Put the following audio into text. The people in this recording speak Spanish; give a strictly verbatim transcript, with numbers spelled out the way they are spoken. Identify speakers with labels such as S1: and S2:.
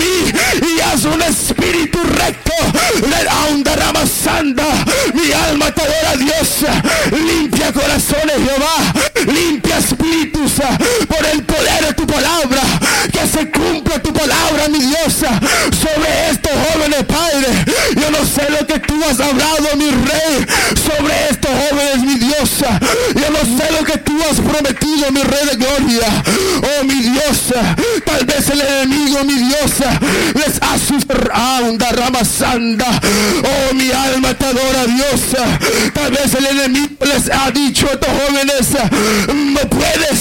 S1: mí y haz un espíritu recto. Mi alma te adora a Dios. Limpia corazones, Jehová. Limpia espíritus por el poder de tu palabra. Que se cumpla tu palabra, mi Dios, sobre estos jóvenes, Padre. Yo no sé lo que tú has hablado, mi Rey, sobre estos jóvenes, mi Dios. Yo no sé lo que tú has prometido, mi Rey de gloria. Oh, mi Dios, tal vez el enemigo, mi Dios, les ha susurrado una rama santa. Oh, mi alma te adora, Dios. Tal vez el enemigo les ha dicho a estos jóvenes: no puedes